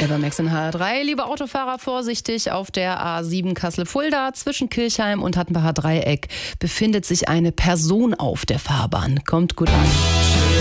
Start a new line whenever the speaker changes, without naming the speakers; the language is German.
Max in HR3. Liebe Autofahrer, vorsichtig, auf der A7 Kassel-Fulda zwischen Kirchheim und Hattenbacher Dreieck befindet sich eine Person auf der Fahrbahn. Kommt gut an.